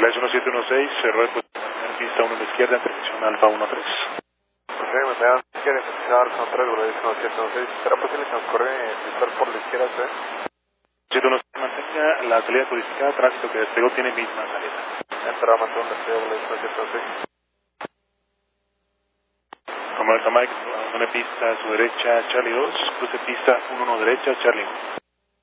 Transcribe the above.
Celeste 1716, cerró el pista 1 a la izquierda, dirección Alfa 13. Ok, me da izquierda, empezar con 3, Celeste 1716. ¿Será posible que nos corre disparar por la izquierda, usted? 716, mantenga la salida codificada, tránsito que despegó tiene misma salida. Entrada más 1, Celeste 1716. Como el Mike, abandone pista a su derecha, Charlie 2, cruce pista 1 derecha, Charlie 1.